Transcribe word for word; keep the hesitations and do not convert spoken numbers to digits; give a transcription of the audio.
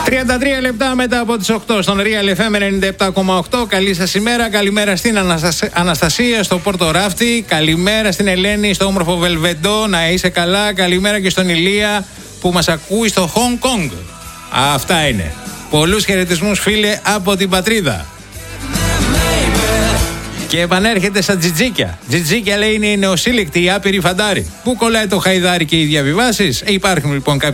τριάντα τρία λεπτά μετά από τις οκτώ στον Real εφ εμ ενενήντα επτά κόμμα οκτώ. Καλή σας ημέρα. Καλημέρα στην Αναστασία στο Πόρτο Ράφτη. Καλημέρα στην Ελένη στο όμορφο Βελβεντό. Να είσαι καλά. Καλημέρα και στον Ηλία που μας ακούει στο Χονγκ Κονγκ. Αυτά είναι. Πολλούς χαιρετισμούς, φίλε, από την πατρίδα. Και επανέρχεται στα τζιτζίκια. Τζιτζίκια, λέει, είναι η νεοσύλληκτη, η άπειρη φαντάρη. Πού κολλάει το χαϊδάρι και οι διαβιβάσεις? Υπάρχουν λοιπόν κάποιες